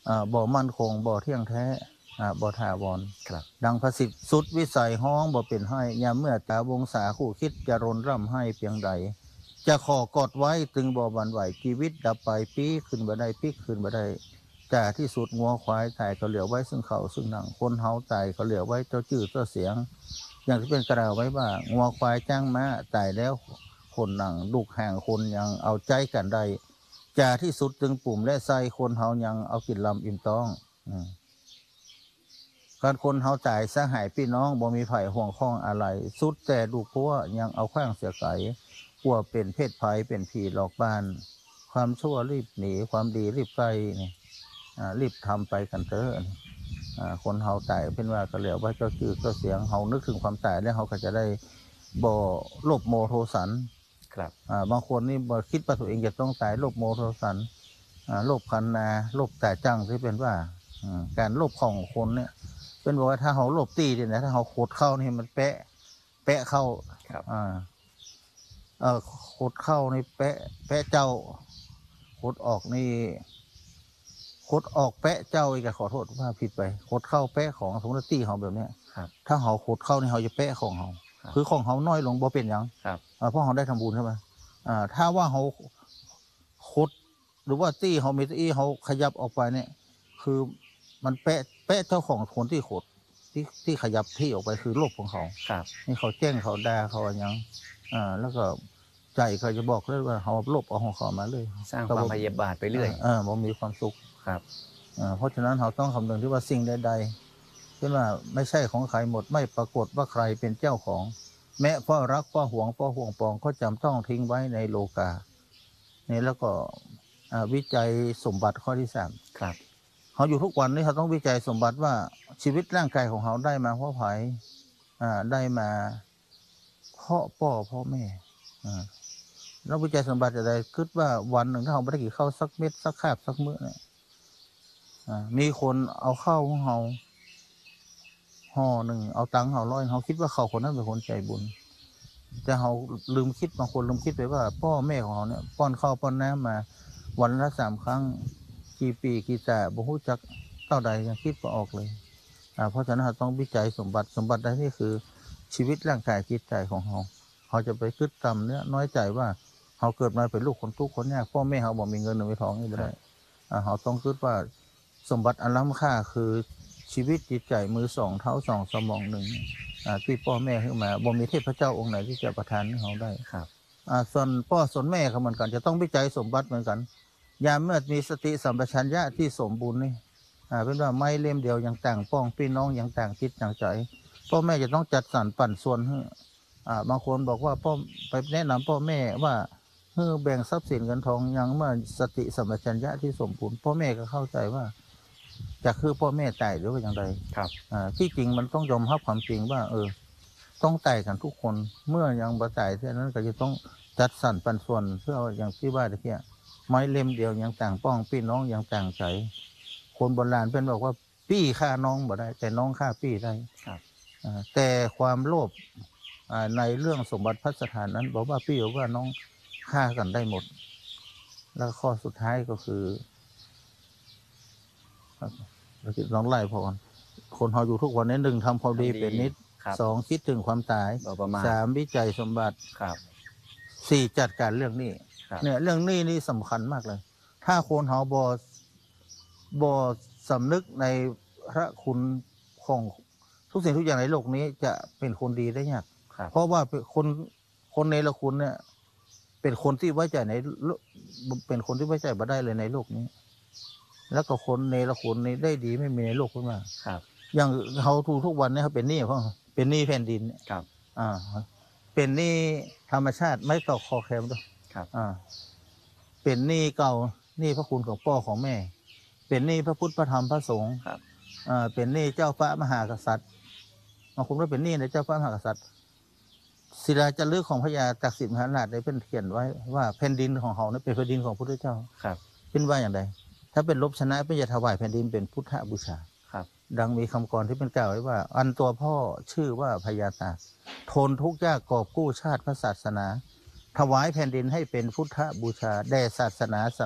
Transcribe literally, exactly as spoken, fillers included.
อ่าบ่มั่นคงบ่เที่ยงแท้อ่าบ่ถาวรครับดังพระสิทธิ์สุดวิสัยฮ้องบ่เป็นให้ยามเมื่อตาวงศาคู่คิดจะรนร่ำให้เพียงใดจะขอกอดไว้ตึงบ่หวั่นไหวชีวิตดับไปปีขึ้นบ่ได้ปีขึ้นบ่ได้จ่าที่สุดงัวควายตายเขาเหลียวไว้ซึ่งเขาซึ่งหนังคนเฮาตายเขาเหลียวไว้เจ้าชื่อเจ้าเสียงอย่างที่เป็นกล่าวไว้ว่างัวควายจ้างม้าตายแล้วคนหนังลูกห่างคนยังเอาใจกันได้จ่าที่สุดจึงปุ่มและใส่คนเฮายังเอากินลำอิ่มต้องอืมการคนเฮาตายสหายพี่น้องบ่มีไผห่วงข้องอะไรสุดแต่ลูกพัวยังเอาแข้งเสียไก่กลัวเป็นเพศภัยเป็นผีหลอกบ้านความชั่วรีบหนีความดีรีบไกลนี่อ่ารีบทำไปกันเถอะอ่าคนเฮาตายเป็นว่าก็เหลียวว่าเจ้าชื่อเจ้าเสียงเฮานึกถึงความตายแล้วเฮาก็จะได้บ่โลภโมโทสันครับอ่าบางคนนี่บ่คิดว่าตัวเองจะต้องตายโลภโมโทสันอ่าโลภคันนาโลภแต่จังที่เป็นว่าอืมการโลภของคนเนี่ยเป็นบอกว่าถ้าเขาโลภตีเนี่ยนะถ้าเขาโคดเข้านี่มันแปะแปะเข้าครับอ่าเออโคดเข้านี่แปะแปะเจ้าโคดออกนี่โคดออกแปะเจ้าอีกขอโทษว่าผิดไปโคดเข้าแปะของสมมติตีเขาแบบเนี้ยครับถ้าเขาโคดเข้านี่เขาจะแปะของเขาคือของเขาน้อยลงบ่เป็นยังครับอ่าเพราะเขาได้ทำบุญใช่ไหมอ่าถ้าว่าเขาโคดหรือว่าตีเขามีตีเขาขยับออกไปเนี่ยคือมันแปะแปะเจ้าของคนที่โคดที่ที่ขยับที่ออกไปคือโลภของเขาครับนี่เขาแจ้งเขาด่าเขาอะไรยังอ่าแล้วก็ใจเขาจะบอกเลยว่าเขาลบเอาของเขามาเลยสร้างความพยาบาทไปเรื่อยเออบ่มีความสุขครับอ่าเพราะฉะนั้นเราต้องคำนึงที่ว่าสิ่งใดๆเช่นว่าไม่ใช่ของใครหมดไม่ปรากฏว่าใครเป็นเจ้าของแม้เพราะรักเพราะหวงเพราะห่วงปองก็จำต้องทิ้งไว้ในโลกานี่แล้วก็วิจัยสมบัติข้อที่สามครับเขาอยู่ทุกวันนี้เขาต้องวิจัยสมบัติว่าชีวิตร่างกายของเขาได้มาเพราะไผอ่าได้มาเพราะพ่อพ่อแม่อ่าแล้ววิจัยสมบัติจะได้คิดว่าวันหนึ่งถ้าเขาไม่ได้กินข้าวสักเม็ดสักคาบสักมื้อเนี่ยอ่ามีคนเอาข้าวของเขาห่อหนึ่งเอาตังค์เขาร้อยเขาคิดว่าเขาคนนั้นเป็นคนใจบุญแต่เขาลืมคิดบางคนลืมคิดไปว่าพ่อแม่ของเขาเนี่ยป้อนข้าวป้อนน้ำมาวันละสามครั้งกี่ปีกี่แต่บ่ฮู้จักเท่าใดยังคิดบ่ออกเลยอ่าเพราะฉะนั้นเราต้องวิจัยสมบัติสมบัติได้นี่คือชีวิตร่างกายจิตใจของเขาเขาจะไปคิดต่ำเนื้อน้อยใจว่าเขาเกิดมาเป็นลูกคนทุกข์คนยากพ่อแม่เขาบอกมีเงินหรือมีทองนี่ไม่ได้อ่าเขาต้องคิดว่าสมบัติอันล้ำค่าคือชีวิตจิตใจมือสองเท้าสองสมองหนึ่งอ่าที่พ่อแม่ขึ้นมาบ่มีเทพเจ้าองค์ไหนที่จะประทานให้เขาได้ครับอ่าส่วนพ่อส่วนแม่เขาเหมือนกันจะต้องวิจัยสมบัติเหมือนกันยามเมื่อมีสติสัมปชัญญะที่สมบูรณ์นี่อ่าเป็นว่าไม่เล่มเดียวยังต่างป้องพี่น้องยังต่างคิดต่างใจพ่อแม่จะต้องจัดสรรปันส่วนให้อ่าบางคนบอกว่าพ่อไปแนะนำพ่อแม่ว่าเฮ้อแบ่งทรัพย์สินเงินทองยังเมื่อสติสัมปชัญญะที่สมบูรณ์พ่อแม่ก็เข้าใจว่าจะคือพ่อแม่ตายหรือว่าอย่างไรครับอ่าที่จริงมันต้องยอมรับความจริงว่าเออต้องตายกันทุกคนเมื่อยังบ่ตายเท่านั้นก็จะต้องจัดสรรปันส่วนเพื่ออย่างที่ว่าตะเกียไม้เล่มเดียวยังต่างป้องพี่น้องยังต่างใจคนโบราณเพิ่นบอกว่าพี่ฆ่าน้องบ่ได้แต่น้องฆ่าพี่ได้ครับแต่ความโลภในเรื่องสมบัติพัสถานนั้นบอกว่าพี่บอกว่าน้องฆ่ากันได้หมดแล้วข้อสุดท้ายก็คือเราคิดน้องไล่พอกันคนเราอยู่ทุกวันนี้หนึ่งทำความดีเป็นนิดสองคิดถึงความตายสามวิจัยสมบัติสี่จัดการเรื่องนี้เนี่ยเรื่องนี้นี่สำคัญมากเลยถ้าคนเขาบอบอสำนึกในพระคุณของทุกสิ่งทุกอย่างในโลกนี้จะเป็นคนดีได้ยากเพราะว่าคนคนในละคุณเนี่ยเป็นคนที่ไว้ใจในเป็นคนที่ไว้ใจบ่ได้เลยในโลกนี้แล้วก็คนในละคุณนี้ได้ดีไม่มีในโลกขึ้นมาอย่างเขาทุกทุกวันนี้เขาเป็นหนี้เพราะเป็นหนี้แผ่นดินครับอ่าเป็นหนี้ธรรมชาติไม่ต่อคอแคมด้วยครับอ่าเป็นหนี้เก่าหนี้พระคุณของพ่อของแม่เป็นหนี้พระพุทธพระธรรมพระสงฆ์ครับอ่าเป็นหนี้เจ้าพระมหากษัตริย์บางคนก็เป็นหนี้ในเจ้าพระมหากษัตริย์ศิลาจารึกของพระยาตักสินมหาราชได้เป็นเขียนไว้ว่าแผ่นดินของเขานั้นเป็นแผ่นดินของพระพุทธเจ้าครับเป็นว่าอย่างไรถ้าเป็นลบชนะเป็นจะถวายแผ่นดินเป็นพุทธบูชาครับดังมีคำกรที่เป็นกล่าวไว้ว่าอันตัวพ่อชื่อว่าพญาตากทนทุกข์ยากกอบกู้ชาติพระศาสนาถวายแผ่นดินให้เป็นพุทธบูชาแด่ศาสนา